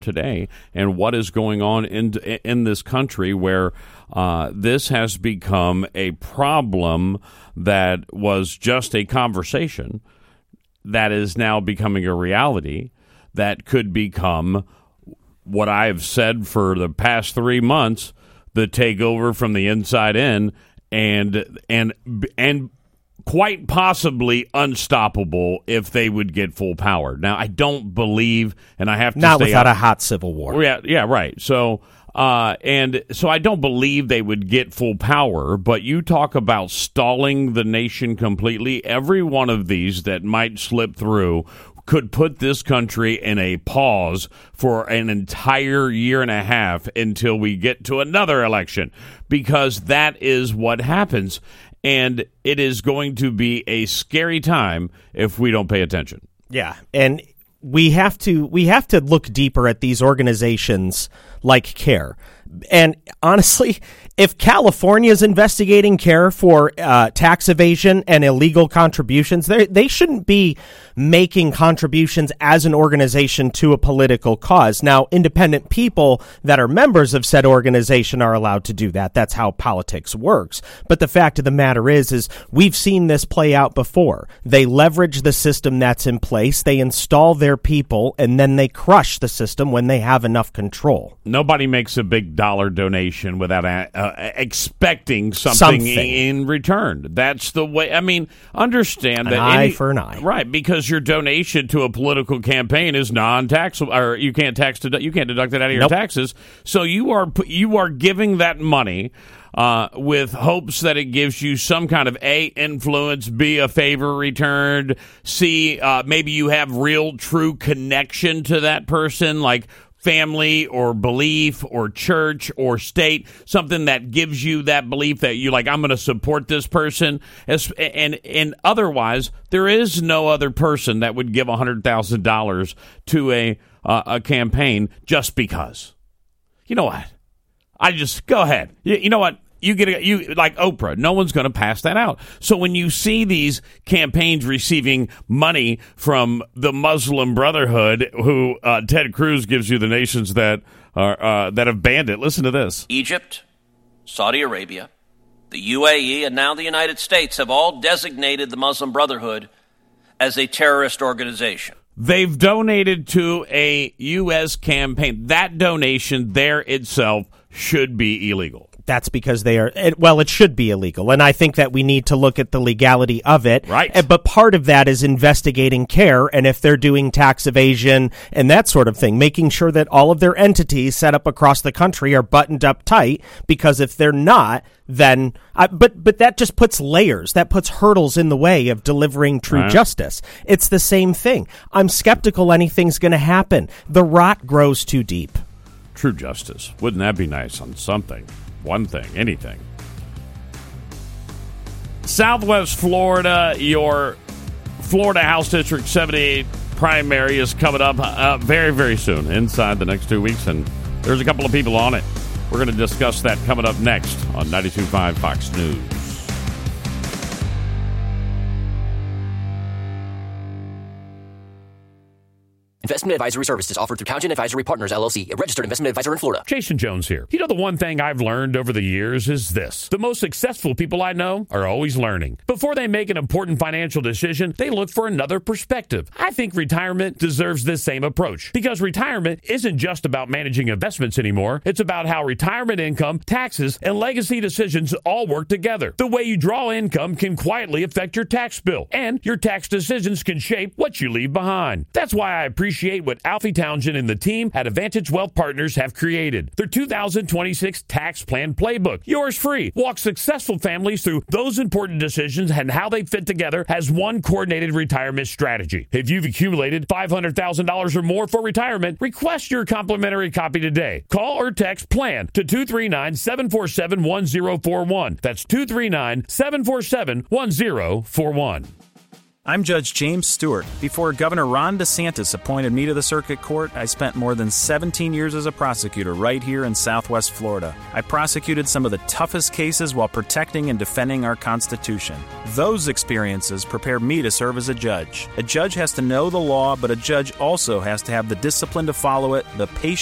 today and what is going on in this country, where this has become a problem that was just a conversation that is now becoming a reality that could become what I have said for the past 3 months, the takeover from the inside in, and quite possibly unstoppable if they would get full power. Now, I don't believe, and I have to not stay without out. a hot civil war. Yeah, right. So, so I don't believe they would get full power. But you talk about stalling the nation completely. Every one of these that might slip through could put this country in a pause for an entire year and a half until we get to another election, because that is what happens. And it is going to be a scary time if we don't pay attention. Yeah, and we have to look deeper at these organizations like CARE. And honestly, if California is investigating CARE for tax evasion and illegal contributions, they shouldn't be making contributions as an organization to a political cause. Now, independent people that are members of said organization are allowed to do that. That's how politics works. But the fact of the matter is we've seen this play out before. They leverage the system that's in place, they install their people, and then they crush the system when they have enough control. Nobody makes a big dollar donation without expecting something in return. That's the way. I mean, understand that eye for an eye, right? Because your donation to a political campaign is non-taxable, or you can't deduct it out of your taxes. So you are giving that money with hopes that it gives you some kind of A, influence, B, a favor returned, C, maybe you have real true connection to that person, like family or belief or church or state, something that gives you that belief that you like, I'm going to support this person. And otherwise, there is no other person that would give $100,000 to a campaign just because. You know what? I just go ahead. You know what? You like Oprah. No one's going to pass that out. So when you see these campaigns receiving money from the Muslim Brotherhood, who Ted Cruz gives you the nations that have banned it. Listen to this: Egypt, Saudi Arabia, the UAE, and now the United States have all designated the Muslim Brotherhood as a terrorist organization. They've donated to a U.S. campaign. That donation there itself should be illegal. That's because it should be illegal. And I think that we need to look at the legality of it. Right. But part of that is investigating CARE, and if they're doing tax evasion and that sort of thing, making sure that all of their entities set up across the country are buttoned up tight, because if they're not, then but that just puts layers, that puts hurdles in the way of delivering true justice. It's the same thing. I'm skeptical anything's going to happen. The rot grows too deep. True justice. Wouldn't that be nice on something? One thing, anything. Southwest Florida, your Florida House District 78 primary is coming up very, very soon, inside the next 2 weeks, and there's a couple of people on it. We're going to discuss that coming up next on 92.5 Fox News. Investment advisory services offered through Townsend Advisory Partners, LLC, a registered investment advisor in Florida. Jason Jones here. You know, the one thing I've learned over the years is this: the most successful people I know are always learning. Before they make an important financial decision, they look for another perspective. I think retirement deserves this same approach, because retirement isn't just about managing investments anymore. It's about how retirement income, taxes, and legacy decisions all work together. The way you draw income can quietly affect your tax bill, and your tax decisions can shape what you leave behind. That's why I appreciate what Alfie Townsend and the team at Advantage Wealth Partners have created. Their 2026 Tax Plan Playbook. Yours free. Walk successful families through those important decisions and how they fit together as one coordinated retirement strategy. If you've accumulated $500,000 or more for retirement, request your complimentary copy today. Call or text PLAN to 239-747-1041. That's 239-747-1041. I'm Judge James Stewart. Before Governor Ron DeSantis appointed me to the circuit court, I spent more than 17 years as a prosecutor right here in Southwest Florida. I prosecuted some of the toughest cases while protecting and defending our Constitution. Those experiences prepared me to serve as a judge. A judge has to know the law, but a judge also has to have the discipline to follow it, the patience